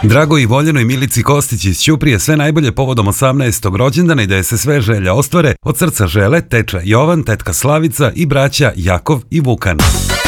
Drago i voljenoj Milici Kostić iz Ćuprije sve najbolje povodom 18. rođendana i da je se sve želje ostvare. Od srca žele teča Jovan, tetka Slavica i braća Jakov i Vukan.